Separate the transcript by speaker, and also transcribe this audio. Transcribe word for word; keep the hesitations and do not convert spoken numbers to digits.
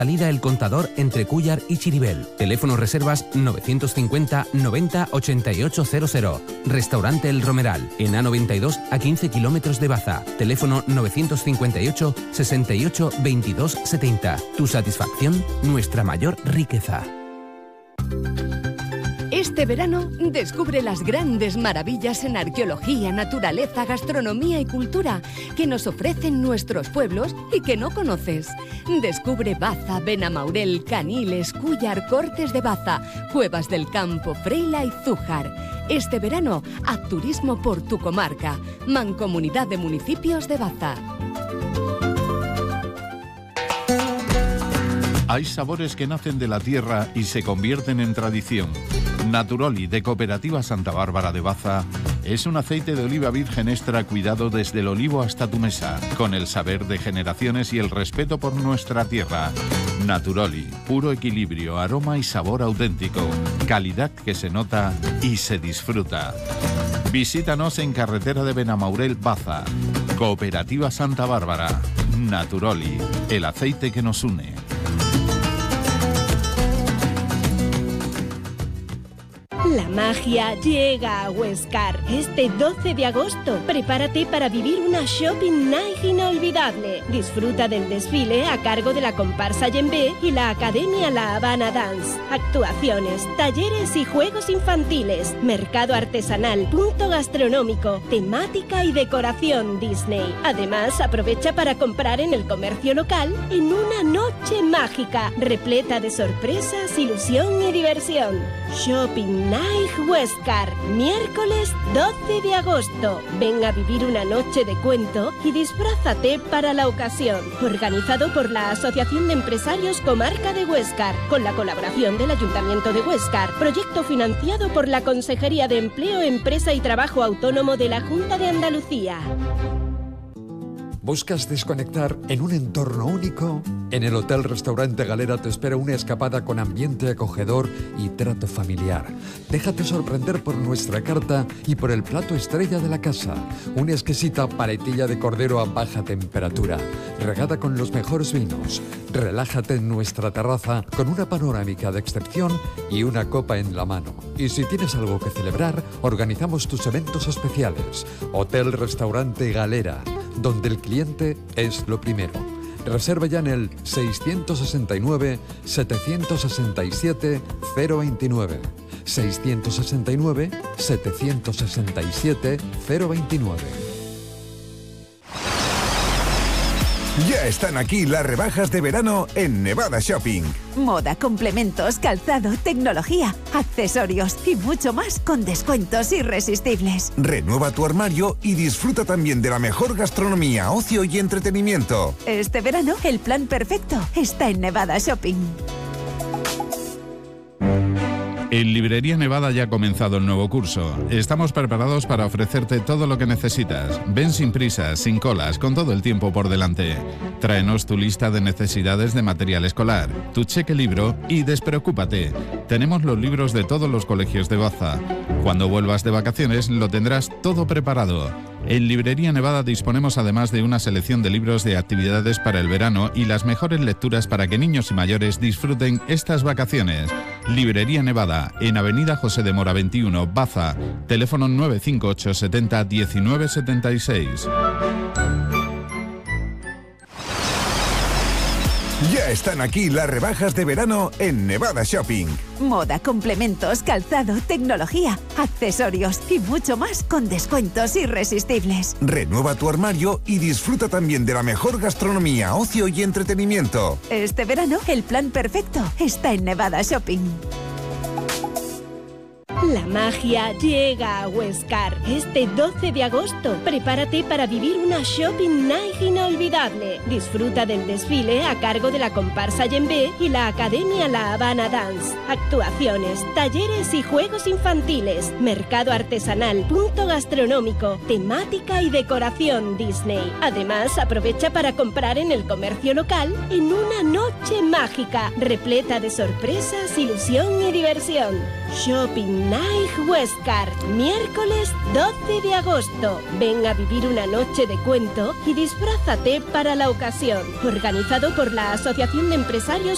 Speaker 1: Salida El Contador entre Cúllar y Chiribel. Teléfono reservas novecientos cincuenta noventa ochenta y ocho cero cero. Restaurante El Romeral, en A noventa y dos a quince kilómetros de Baza. Teléfono novecientos cincuenta y ocho sesenta y ocho veintidós setenta. Tu satisfacción, nuestra mayor riqueza.
Speaker 2: Este verano descubre las grandes maravillas en arqueología, naturaleza, gastronomía y cultura que nos ofrecen nuestros pueblos y que no conoces. Descubre Baza, Benamaurel, Caniles, Cúllar, Cortes de Baza, Cuevas del Campo, Freila y Zújar. Este verano, haz turismo por tu comarca. Mancomunidad de Municipios de Baza.
Speaker 3: Hay sabores que nacen de la tierra y se convierten en tradición. Naturoli, de Cooperativa Santa Bárbara de Baza, es un aceite de oliva virgen extra cuidado desde el olivo hasta tu mesa, con el saber de generaciones y el respeto por nuestra tierra. Naturoli, puro equilibrio, aroma y sabor auténtico, calidad que se nota y se disfruta. Visítanos en carretera de Benamaurel, Baza. Cooperativa Santa Bárbara. Naturoli, el aceite que nos une.
Speaker 4: La magia llega a Huescar este doce de agosto. Prepárate para vivir una Shopping Night inolvidable. Disfruta del desfile a cargo de la comparsa Yembe y la Academia La Habana Dance. Actuaciones, talleres y juegos infantiles. Mercado artesanal, punto gastronómico, temática y decoración Disney. Además, aprovecha para comprar en el comercio local en una noche mágica, repleta de sorpresas, ilusión y diversión. Shopping Night Huescar, miércoles doce de agosto. Ven a vivir una noche de cuento y disfrázate para la ocasión. Organizado por la Asociación de Empresarios Comarca de Huescar, con la colaboración del Ayuntamiento de Huescar. Proyecto financiado por la Consejería de Empleo, Empresa y Trabajo Autónomo de la Junta de Andalucía.
Speaker 5: ¿Buscas desconectar en un entorno único? En el Hotel Restaurante Galera te espera una escapada con ambiente acogedor y trato familiar. Déjate sorprender por nuestra carta y por el plato estrella de la casa. Una exquisita paletilla de cordero a baja temperatura, regada con los mejores vinos. Relájate en nuestra terraza con una panorámica de excepción y una copa en la mano. Y si tienes algo que celebrar, organizamos tus eventos especiales. Hotel Restaurante Galera, donde el cliente es lo primero. Reserva ya en el seiscientos sesenta y nueve, setecientos sesenta y siete, cero veintinueve. seiscientos sesenta y nueve, setecientos sesenta y siete, cero veintinueve.
Speaker 6: Ya están aquí las rebajas de verano en Nevada Shopping.
Speaker 7: Moda, complementos, calzado, tecnología, accesorios y mucho más con descuentos irresistibles.
Speaker 6: Renueva tu armario y disfruta también de la mejor gastronomía, ocio y entretenimiento.
Speaker 7: Este verano el plan perfecto está en Nevada Shopping.
Speaker 3: En Librería Nevada ya ha comenzado el nuevo curso. Estamos preparados para ofrecerte todo lo que necesitas. Ven sin prisas, sin colas, con todo el tiempo por delante. Tráenos tu lista de necesidades de material escolar, tu cheque libro y despreocúpate. Tenemos los libros de todos los colegios de Baza. Cuando vuelvas de vacaciones lo tendrás todo preparado. En Librería Nevada disponemos además de una selección de libros de actividades para el verano y las mejores lecturas para que niños y mayores disfruten estas vacaciones. Librería Nevada, en Avenida José de Mora veintiuno, Baza. Teléfono nueve cinco ocho setenta diecinueve setenta y seis.
Speaker 6: Ya están aquí las rebajas de verano en Nevada Shopping.
Speaker 7: Moda, complementos, calzado, tecnología, accesorios y mucho más con descuentos irresistibles.
Speaker 6: Renueva tu armario y disfruta también de la mejor gastronomía, ocio y entretenimiento.
Speaker 7: Este verano el plan perfecto está en Nevada Shopping.
Speaker 4: La magia llega a Huescar este doce de agosto. Prepárate para vivir una Shopping Night inolvidable. Disfruta del desfile a cargo de la comparsa Yembe y la Academia La Habana Dance. Actuaciones, talleres y juegos infantiles. Mercado artesanal, punto gastronómico, temática y decoración Disney. Además, aprovecha para comprar en el comercio local en una noche mágica, repleta de sorpresas, ilusión y diversión. Shopping Night Huescar, miércoles doce de agosto. Ven a vivir una noche de cuento y disfrázate para la ocasión. Organizado por la Asociación de Empresarios